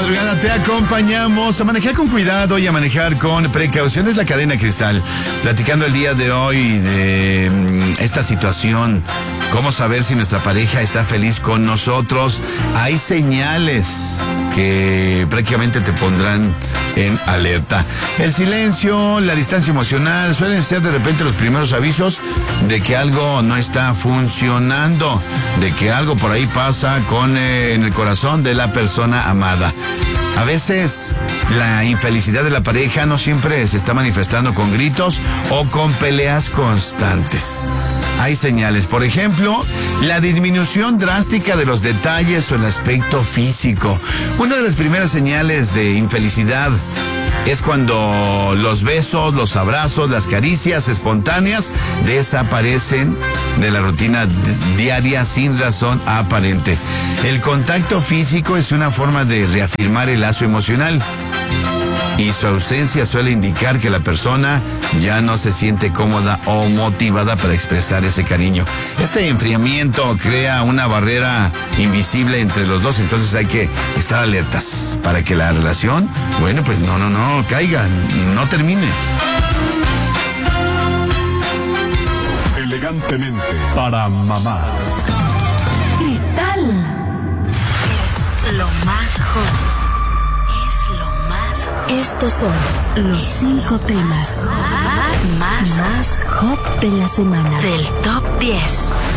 madrugada te acompañamos a manejar con cuidado y a manejar con precaución. Es la Cadena Cristal, platicando el día de hoy de esta situación. ¿Cómo saber si nuestra pareja está feliz con nosotros? Hay señales que prácticamente te pondrán en alerta. El silencio, la distancia emocional suelen ser de repente los primeros avisos de que algo no está funcionando, de que algo por ahí pasa en el corazón de la persona amada. A veces la infelicidad de la pareja no siempre se está manifestando con gritos o con peleas constantes. Hay señales, por ejemplo, la disminución drástica de los detalles o el aspecto físico. Una de las primeras señales de infelicidad es cuando los besos, los abrazos, las caricias espontáneas desaparecen de la rutina diaria sin razón aparente. El contacto físico es una forma de reafirmar el lazo emocional y su ausencia suele indicar que la persona ya no se siente cómoda o motivada para expresar ese cariño. Este enfriamiento crea una barrera invisible entre los dos, entonces hay que estar alertas para que la relación, bueno, pues no caiga, no termine. Elegantemente para mamá. Cristal es lo más hot. Estos son los 5 temas más hot de la semana. Del Top 10.